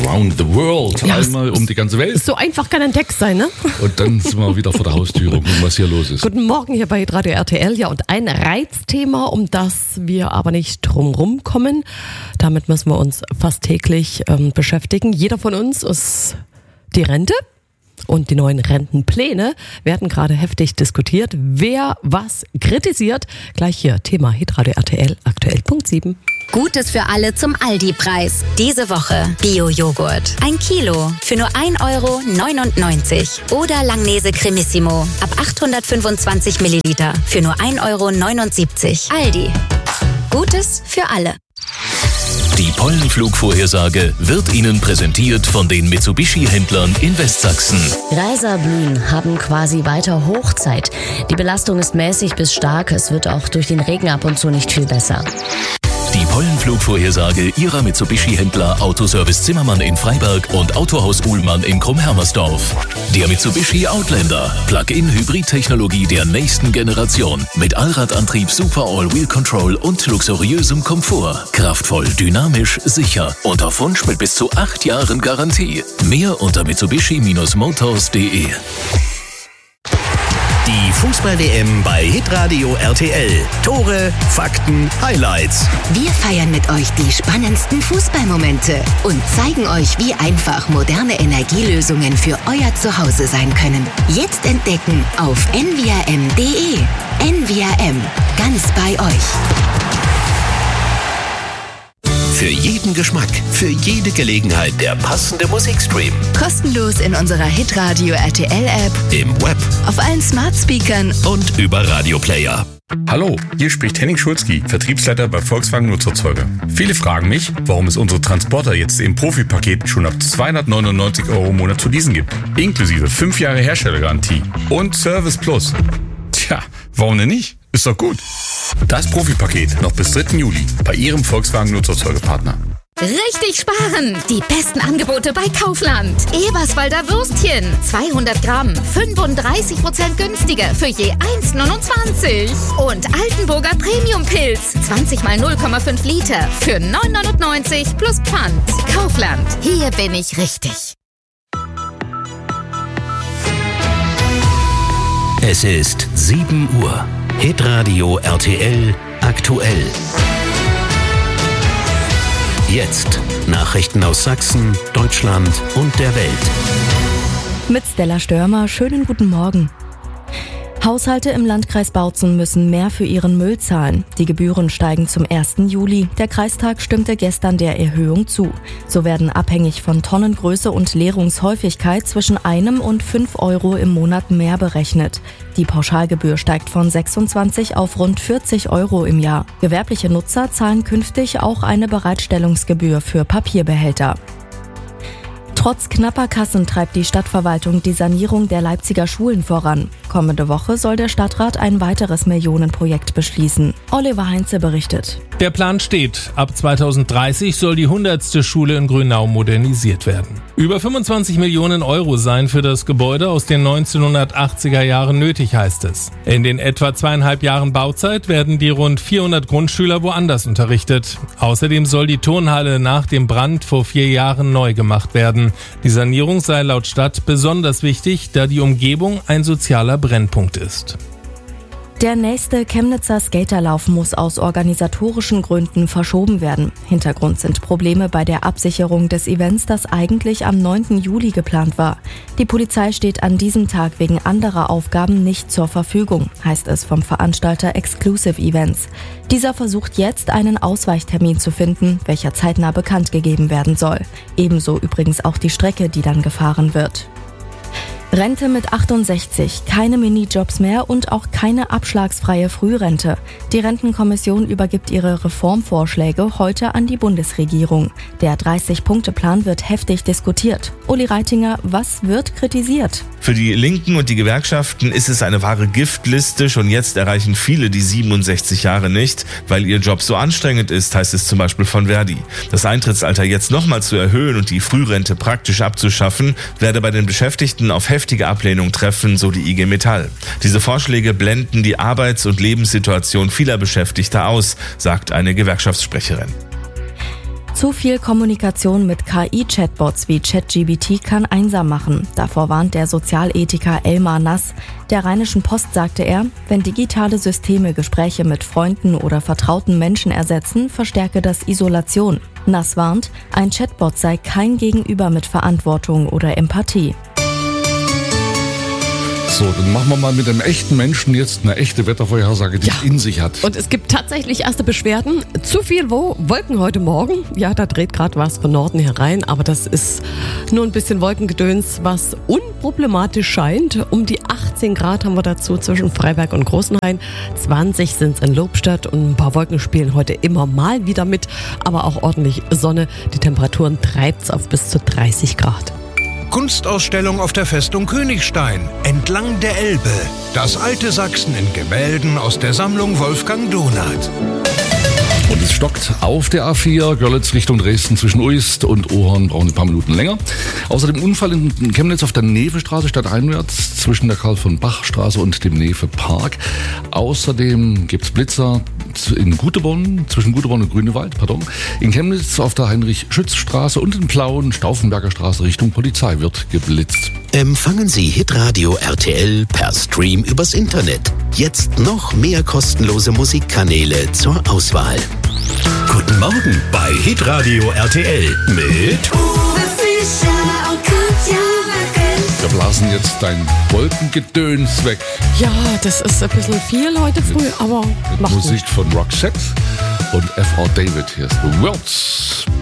around the world. Ja, einmal um die ganze Welt. So einfach kann ein Text sein, ne? Und dann sind wir wieder vor der Haustür und gucken, was hier los ist. Guten Morgen hier bei Radio RTL. Ja, und ein Reizthema, um das wir aber nicht drumherum kommen. Damit müssen wir uns fast täglich beschäftigen. Jeder von uns ist die Rente. Und die neuen Rentenpläne werden gerade heftig diskutiert. Wer was kritisiert, gleich hier Thema Hitradio RTL, aktuell Punkt 7. Gutes für alle zum Aldi-Preis. Diese Woche Bio-Joghurt. 1 Kilo für nur 1,99 € Oder Langnese Cremissimo ab 825 Milliliter für nur 1,79 €. Aldi. Gutes für alle. Die Pollenflugvorhersage wird Ihnen präsentiert von den Mitsubishi-Händlern in Westsachsen. Reiser blühen, haben quasi weiter Hochzeit. Die Belastung ist mäßig bis stark. Es wird auch durch den Regen ab und zu nicht viel besser. Die Pollenflugvorhersage Ihrer Mitsubishi-Händler Autoservice Zimmermann in Freiberg und Autohaus Uhlmann in Krumm-Hermersdorf. Der Mitsubishi Outlander. Plug-in-Hybrid-Technologie der nächsten Generation. Mit Allradantrieb, Super All-Wheel-Control und luxuriösem Komfort. Kraftvoll, dynamisch, sicher. Und auf Wunsch mit bis zu 8 Jahren Garantie. Mehr unter mitsubishi-motors.de. Die Fußball-WM bei Hitradio RTL. Tore, Fakten, Highlights. Wir feiern mit euch die spannendsten Fußballmomente und zeigen euch, wie einfach moderne Energielösungen für euer Zuhause sein können. Jetzt entdecken auf nvrm.de. NVRM, ganz bei euch. Für jeden Geschmack, für jede Gelegenheit der passende Musikstream. Kostenlos in unserer Hitradio RTL App, Im Web auf allen Smart Speakern und über Radioplayer. Hallo, hier spricht Henning Schulzki, Vertriebsleiter bei Volkswagen Nutzerzeuger. Viele fragen mich, warum es unsere Transporter jetzt im Profipaket schon ab 299 € im Monat zu leasen gibt. Inklusive 5 Jahre Herstellergarantie und Service Plus. Tja, warum denn nicht? Ist doch gut. Das Profipaket noch bis 3. Juli bei Ihrem Volkswagen Nutzerzeugerpartner. Richtig sparen! Die besten Angebote bei Kaufland. Eberswalder Würstchen, 200 Gramm, 35% günstiger für je 1,29 €. Und Altenburger Premium-Pilz, 20 mal 0,5 Liter für 9,99 € plus Pfand. Kaufland, hier bin ich richtig. Es ist 7 Uhr. Hitradio RTL aktuell. Jetzt Nachrichten aus Sachsen, Deutschland und der Welt. Mit Stella Störmer, schönen guten Morgen. Haushalte im Landkreis Bautzen müssen mehr für ihren Müll zahlen. Die Gebühren steigen zum 1. Juli. Der Kreistag stimmte gestern der Erhöhung zu. So werden abhängig von Tonnengröße und Leerungshäufigkeit zwischen 1 und 5 € im Monat mehr berechnet. Die Pauschalgebühr steigt von 26 auf rund 40 € im Jahr. Gewerbliche Nutzer zahlen künftig auch eine Bereitstellungsgebühr für Papierbehälter. Trotz knapper Kassen treibt die Stadtverwaltung die Sanierung der Leipziger Schulen voran. Kommende Woche soll der Stadtrat ein weiteres Millionenprojekt beschließen. Oliver Heinze berichtet. Der Plan steht. Ab 2030 soll die 100. Schule in Grünau modernisiert werden. Über 25 Millionen € seien für das Gebäude aus den 1980er Jahren nötig, heißt es. In den etwa 2,5 Jahren Bauzeit werden die rund 400 Grundschüler woanders unterrichtet. Außerdem soll die Turnhalle nach dem Brand vor 4 Jahren neu gemacht werden. Die Sanierung sei laut Stadt besonders wichtig, da die Umgebung ein sozialer Brennpunkt ist. Der nächste Chemnitzer Skaterlauf muss aus organisatorischen Gründen verschoben werden. Hintergrund sind Probleme bei der Absicherung des Events, das eigentlich am 9. Juli geplant war. Die Polizei steht an diesem Tag wegen anderer Aufgaben nicht zur Verfügung, heißt es vom Veranstalter Exclusive Events. Dieser versucht jetzt, einen Ausweichtermin zu finden, welcher zeitnah bekannt gegeben werden soll. Ebenso übrigens auch die Strecke, die dann gefahren wird. Rente mit 68, keine Minijobs mehr und auch keine abschlagsfreie Frührente. Die Rentenkommission übergibt ihre Reformvorschläge heute an die Bundesregierung. Der 30-Punkte-Plan wird heftig diskutiert. Uli Reitinger, was wird kritisiert? Für die Linken und die Gewerkschaften ist es eine wahre Giftliste. Schon jetzt erreichen viele die 67 Jahre nicht, weil ihr Job so anstrengend ist, heißt es zum Beispiel von Verdi. Das Eintrittsalter jetzt nochmal zu erhöhen und die Frührente praktisch abzuschaffen, werde bei den Beschäftigten auf heftige Ablehnung treffen, so die IG Metall. Diese Vorschläge blenden die Arbeits- und Lebenssituation vieler Beschäftigter aus, sagt eine Gewerkschaftssprecherin. Zu viel Kommunikation mit KI-Chatbots wie ChatGPT kann einsam machen. Davor warnt der Sozialethiker Elmar Nass. Der Rheinischen Post sagte er, wenn digitale Systeme Gespräche mit Freunden oder vertrauten Menschen ersetzen, verstärke das Isolation. Nass warnt, ein Chatbot sei kein Gegenüber mit Verantwortung oder Empathie. So, dann machen wir mal mit einem echten Menschen jetzt eine echte Wettervorhersage, die es in sich hat. Und es gibt tatsächlich erste Beschwerden. Zu viel Wolken heute Morgen. Ja, da dreht gerade was von Norden herein, aber das ist nur ein bisschen Wolkengedöns, was unproblematisch scheint. Um die 18 Grad haben wir dazu zwischen Freiberg und Großenhain. 20 sind es in Lobstadt und ein paar Wolken spielen heute immer mal wieder mit, aber auch ordentlich Sonne. Die Temperaturen treibt es auf bis zu 30 Grad. Kunstausstellung auf der Festung Königstein, entlang der Elbe. Das alte Sachsen in Gemälden aus der Sammlung Wolfgang Donath. Und es stockt auf der A4 Görlitz Richtung Dresden zwischen Uist und Ohorn, brauchen ein paar Minuten länger. Außerdem Unfall in Chemnitz auf der Nevestraße stadteinwärts zwischen der Karl-von-Bach-Straße und dem Neve-Park. Außerdem gibt's Blitzer in Guteborn, zwischen Guteborn und Grünewald, In Chemnitz auf der Heinrich-Schütz-Straße und in Plauen, Stauffenberger Straße Richtung Polizei wird geblitzt. Empfangen Sie Hitradio RTL per Stream übers Internet. Jetzt noch mehr kostenlose Musikkanäle zur Auswahl. Guten Morgen bei Hitradio RTL mit Uwe Fischer und Katja Merkel. Wir blasen jetzt dein Wolkengedöns weg. Ja, das ist ein bisschen viel heute früh, aber mit Musik von Roxette und F.R. David. Hier ist The Worlds.